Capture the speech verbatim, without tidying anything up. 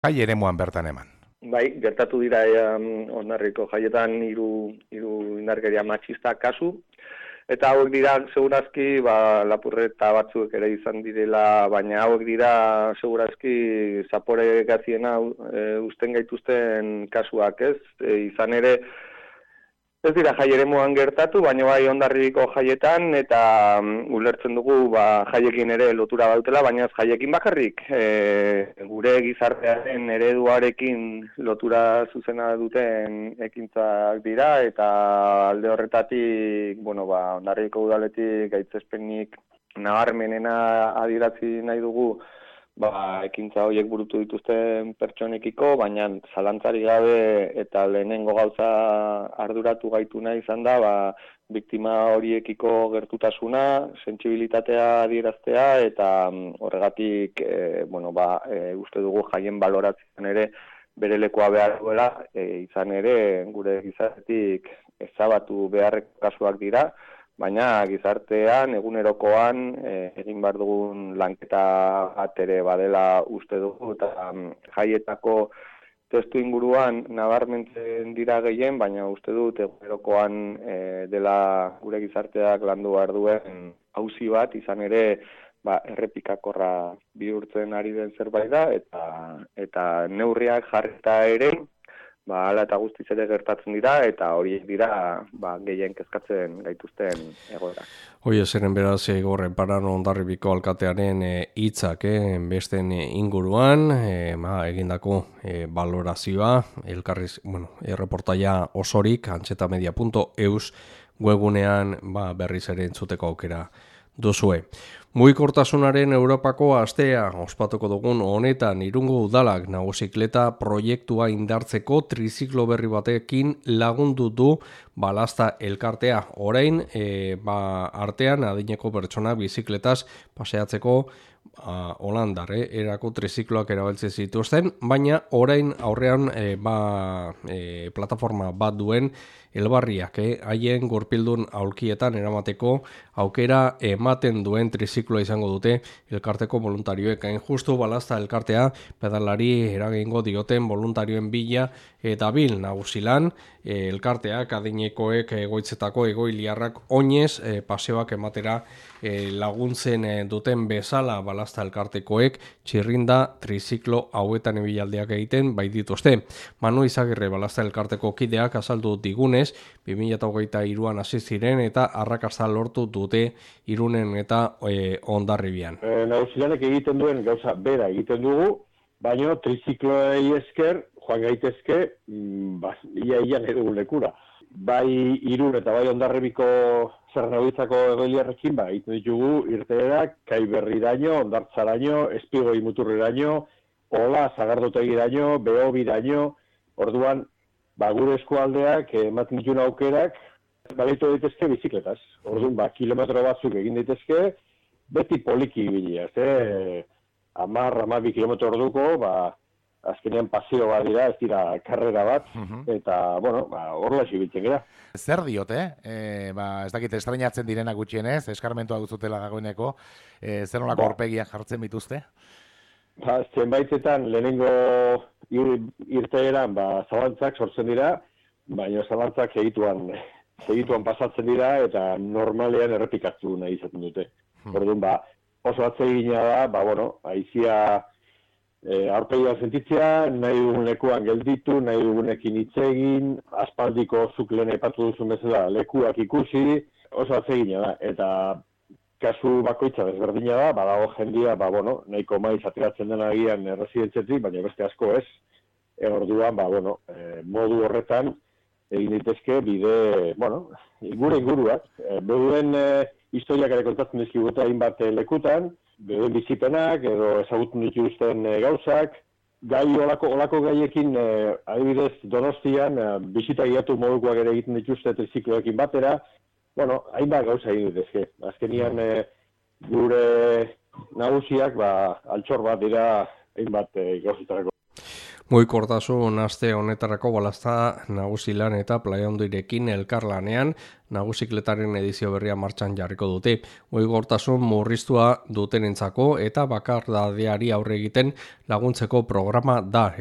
jai eremuan bertan eman. Bai, gertatu dira um, Hondarribiko jaietan hiru hiru indarkeria matxista kasu, eta hauek dira segurazki ba, lapurreta batzuk ere izan direla, baina hauek dira segurazki zapore gaziena e, usten gaituzten kasuak, ez? E, izan ere, ez dira jai eremuan gertatu, baina bai Hondarribiko jaietan, eta um, ulertzen dugu ba, jaiekin ere lotura dautela, baina ez jaiekin bakarrik. E, gure gizartearen ereduarekin lotura zuzena duten ekintzak dira, eta alde horretatik, bueno, ba, Hondarribiko udaletik gaitzespenik nabarmenena adierazi nahi dugu, ba, ekintza horiek burutu dituzten pertsonekiko, baina zalantzari gabe eta lehenengo gauza arduratu gaituna izan da, ba, biktima horiekiko gertutasuna, sentsibilitatea adieraztea, eta horregatik, e, bueno, ba, e, uste dugu jaien baloratzen ere bere lekoa behar duela, e, izan ere gure gizartetik ezabatu beharreko kasuak dira, baina gizartean, egunerokoan, eh, egin behar dugun lanketa bat ere badela uste dugu, eta um, jaietako testu inguruan nabarmentzen dira gehien, baina uste dut egunerokoan eh, dela gure gizarteak landu behar duen auzi bat, izan ere ba, errepikakorra bihurtzen ari den zerbait da, eta, eta neurriak jarrita ere, ba, ala eta guztiz ere gertatzen dira, eta horiek dira ba, gehien kezkatzen gaituzten egoera. Hoi zeren beraz, Gorren Paran Hondarribiko alkatearen hitzak eh, besten inguruan, eh, ma, egindako eh, balorazioa, elkarriz, bueno, erreportaia osorik, antxetamedia punto eus webunean ba, berriz ere entzuteko aukera duzue. Mugikortasunaren Europako astea ospatuko dugun honetan Irungo udalak nagusikleta proiektua indartzeko triziklo berri batekin lagundu du balazta elkartea. Orain e, ba, artean adineko pertsona bizikletaz paseatzeko a, Holandar, eh, erako trizikloak erabiltzen zituzten, baina orain aurrean e, ba, e, plataforma bat duen Elbarriak, eh, haien gurpildun aulkietan eramateko aukera ematen duen trizikloa izango dute elkarteko voluntarioek. Hain justu balazta elkartea pedalari eragingo dioten voluntarioen bila eta bil nagusilan, eh, elkarteak adinekoek egoitzetako egoiliarrak oinez eh, paseoak ematera eh, laguntzen eh, duten bezala balazta elkartekoek txirrinda triziklo hauetan ibilaldeak egiten bai dituzte. Manu Izagirre balazta elkarteko kideak azaldu digunez, bi mila hogeita hiruan hasi ziren eta arrakasta lortu dute Irunen eta e, Hondarribian. E, Nagusilanek egiten duen gauza bera egiten dugu, baina trizikloei esker joan gaitezke ba, ia-ia dugu lekura. Bai Irun eta bai Hondarribiko Zernaguitzako egoiliarrekin ba, egiten ditugu irteerak, Kaiberriraino, Hondartzaraino, Espigoi muturreraino, Ola, Zagardotegiraino, Behobiraino, orduan ba, gure eskualdeak ematen dituen aukerak balitu daitezke bizikletaz. Orduan, ba, kilometro batzuk egin daitezke, beti poliki ibilia. Eh? Amar, amabi kilometro orduko, ba, azkenean paseo bat dira, ez dira karrera bat, uh-huh. eta, bueno, ba, horrela ibiltzen gara. Zer diote, e, ba, ez dakit, estreinatzen direnak gutxienez, eskarmentua duzutela dagoeneko, e, zer nolako aurpegiak jartzen bituzte? Ba, zenbaitetan lehenengo irteeran ba, zalantzak sortzen dira, baina zalantzak segituan, segituan pasatzen dira eta normalean errepikatu nahi izaten dute. Hmm. Orduan, ba, oso atsegina da, ba, bueno, aizia e, aurpegia sentitzea, nahi dugun lekuan gelditu, nahi dugunekin hitz egin, aspaldiko zuk lehen aipatu duzun bezala lekuak ikusi, oso atsegina da, eta kasu bakoitza desberdina da, badago jendia, ba, bueno, nahiko maiz ateratzen dena agian erresidentzetik, baina beste asko ez. E, orduan, ba, bueno, e, modu horretan egin daitezke bide, bueno, gure inguruak. E, Beduen e, historiak ere kontatzen dizkigute hainbat lekutan, beduen bizipenak edo ezagutzen dituzten e, gauzak, gai olako, olako gaiekin, e, adibidez Donostian, e, bisita guiatu modukoak ere egiten dituzte trizikloekin batera. Bueno, hainbat gauza egin ditezke. Azkenian e, gure nagusiak ba, altxor bat dira hainbat e, gauzitarako. Mugikortasun aste honetarako balazta nagusi lan eta Playa Hondirekin elkarlanean nagusikletaren edizio berria martxan jarriko dute. Mugikortasun murriztua dutenentzako eta bakardadeari aurre egiten laguntzeko programa da.